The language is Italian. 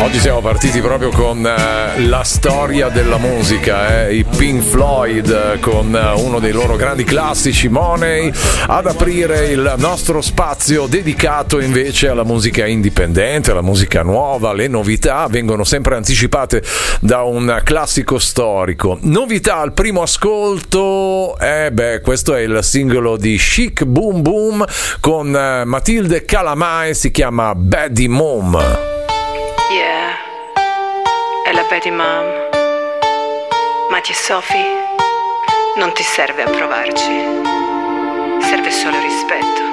Oggi siamo partiti proprio con la storia della musica, i Pink Floyd con uno dei loro grandi classici, Money, ad aprire il nostro spazio dedicato invece alla musica indipendente, alla musica nuova. Le novità vengono sempre anticipate da un classico storico. Novità al primo ascolto, questo è il singolo di Chic Boom Boom con Matilde Calamai, si chiama Betty Mom. Yeah, è la Betty Mom. Mati e Sophie, non ti serve approvarci, serve solo rispetto.